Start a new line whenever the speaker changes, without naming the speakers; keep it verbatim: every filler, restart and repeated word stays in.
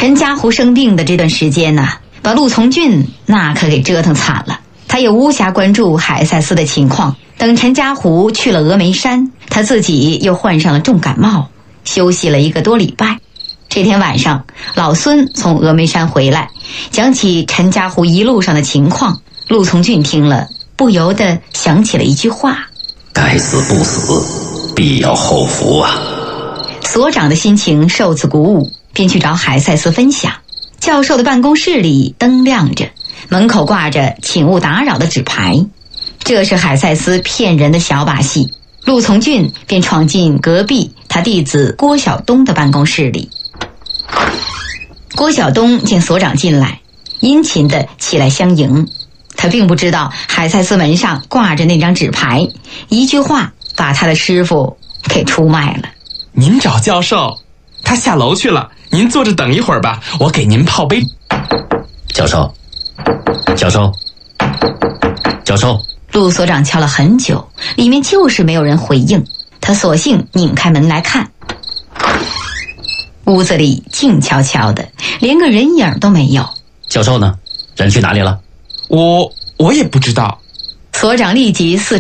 陈家湖生病的这段时间呢，把陆从俊那可给折腾惨了。他也无暇关注海塞斯的情况。等陈家湖去了峨眉山，他自己又患上了重感冒，休息了一个多礼拜。这天晚上，老孙从峨眉山回来，讲起陈家湖一路上的情况。陆从俊听了，不由得想起了一句话：
该死不死，必要后福啊。
所长的心情受此鼓舞，便去找海塞斯分享。教授的办公室里灯亮着，门口挂着请勿打扰的纸牌。这是海塞斯骗人的小把戏。陆从俊便闯进隔壁他弟子郭晓东的办公室里。郭晓东见所长进来，殷勤地起来相迎。他并不知道海塞斯门上挂着那张纸牌，一句话把他的师傅给出卖了。
您找教授，他下楼去了，您坐着等一会儿吧，我给您泡杯。
教授，教授，教授。
陆所长敲了很久，里面就是没有人回应。他索性拧开门来看，屋子里静悄悄的，连个人影都没有。
教授呢？人去哪里了？
我我也不知道。
所长立即四